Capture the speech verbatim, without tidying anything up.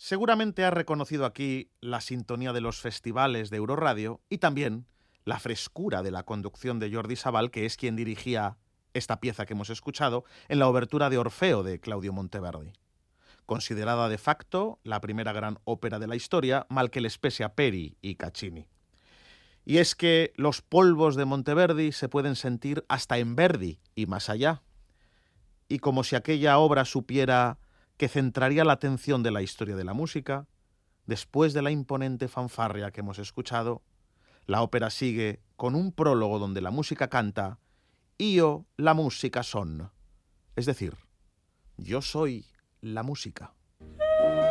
Seguramente has reconocido aquí la sintonía de los festivales de Euroradio y también la frescura de la conducción de Jordi Sabal, que es quien dirigía esta pieza que hemos escuchado en la obertura de Orfeo de Claudio Monteverdi. Considerada de facto la primera gran ópera de la historia, mal que les pese a Peri y Caccini. Y es que los polvos de Monteverdi se pueden sentir hasta en Verdi y más allá. Y como si aquella obra supiera que centraría la atención de la historia de la música, después de la imponente fanfarria que hemos escuchado, la ópera sigue con un prólogo donde la música canta «Io la musica son», es decir, yo soy la música.